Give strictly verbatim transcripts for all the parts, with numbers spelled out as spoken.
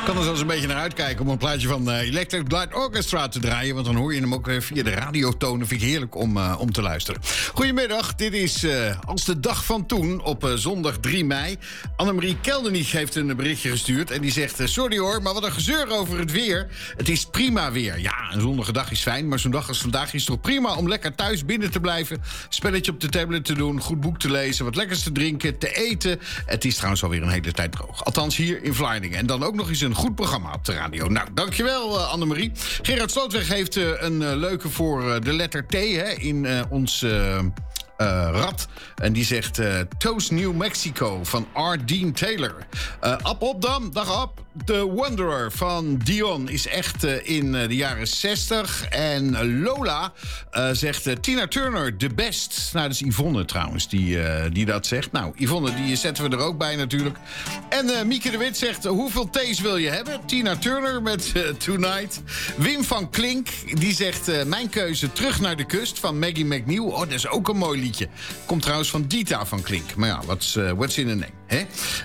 kan er zelfs een beetje naar uitkijken om een plaatje van uh, Electric Light Orchestra te draaien. Want dan hoor je hem ook uh, via de radiotonen. Vind ik heerlijk om, uh, om te luisteren. Goedemiddag, dit is uh, als de dag van toen op uh, zondag drie mei. Annemarie Keldenich heeft een berichtje gestuurd. En die zegt, uh, sorry hoor, maar wat een gezeur over het weer. Het is prima weer. Ja, een zonnige dag is fijn. Maar zo'n dag als vandaag is toch prima om lekker thuis binnen te blijven. Spelletje op de tablet te doen. Goed boek te lezen. Wat lekkers te drinken. Te eten. Het is trouwens alweer een hele tijd droog. Althans hier in Vlaardingen. En dan ook nog eens een goed programma op de radio. Nou, dankjewel uh, Annemarie. Gerard Slootweg heeft uh, een uh, leuke voor uh, de letter T hè, in uh, ons... Uh, Uh, Rad. En die zegt uh, Toast New Mexico van R. Dean Taylor. Uh, Ab Opdam, dag Ab. The Wanderer van Dion is echt uh, in uh, de jaren zestig. En Lola uh, zegt uh, Tina Turner, the best. Nou, dat is Yvonne trouwens die, uh, die dat zegt. Nou, Yvonne, die zetten we er ook bij natuurlijk. En uh, Mieke de Wit zegt, uh, hoeveel T's wil je hebben? Tina Turner met uh, Tonight. Wim van Klink, die zegt, uh, mijn keuze Terug naar de Kust van Maggie McNeil. Oh, dat is ook een mooi liedje. Komt trouwens van Dita van Klink. Maar ja, what's, uh, what's in a name, hè?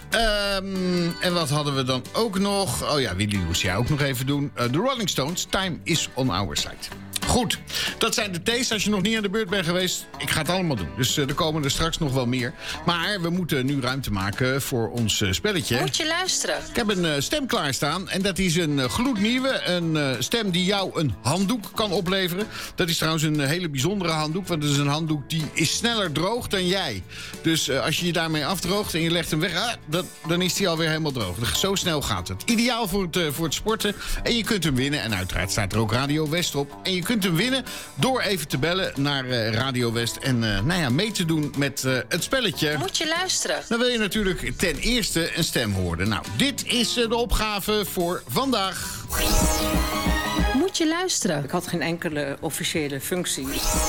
Um, en wat hadden we dan ook nog? Oh ja, Willy moest jij ook nog even doen. De uh, Rolling Stones, Time is on our side. Goed, dat zijn de T's. Als je nog niet aan de beurt bent geweest, ik ga het allemaal doen. Dus uh, er komen er straks nog wel meer. Maar we moeten nu ruimte maken voor ons uh, spelletje. Moet je luisteren. Ik heb een uh, stem klaarstaan. En dat is een uh, gloednieuwe. Een uh, stem die jou een handdoek kan opleveren. Dat is trouwens een uh, hele bijzondere handdoek. Want het is een handdoek die is sneller droog dan jij. Dus uh, als je je daarmee afdroogt en je legt hem weg, ah, dat, dan is hij alweer helemaal droog. Zo snel gaat het. Ideaal voor het, uh, voor het sporten. En je kunt hem winnen. En uiteraard staat er ook Radio West op. En je kunt hem winnen door even te bellen naar uh, Radio West en uh, nou ja, mee te doen met uh, het spelletje. Moet je luisteren. Dan wil je natuurlijk ten eerste een stem horen. Nou, dit is uh, de opgave voor vandaag. Moet je luisteren. Ik had geen enkele officiële functie.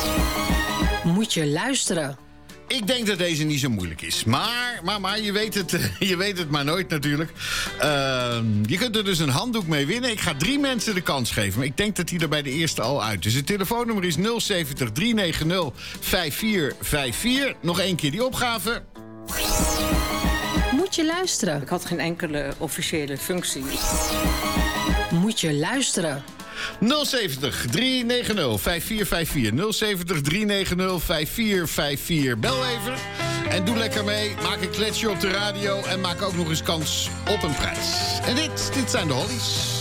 Moet je luisteren. Ik denk dat deze niet zo moeilijk is. Maar, maar, maar je, weet het, je weet het maar nooit natuurlijk. Uh, je kunt er dus een handdoek mee winnen. Ik ga drie mensen de kans geven. Maar ik denk dat die er bij de eerste al uit is. Het telefoonnummer is nul zeventig drie negen nul vijf vier vijf vier. Nog één keer die opgave. Moet je luisteren. Ik had geen enkele officiële functie. Moet je luisteren. nul zeventig drie negen nul vijf vier vijf vier. nul zeventig drie negen nul vijf vier vijf vier. Bel even en doe lekker mee. Maak een kletsje op de radio en maak ook nog eens kans op een prijs. En dit, dit zijn de Hollies.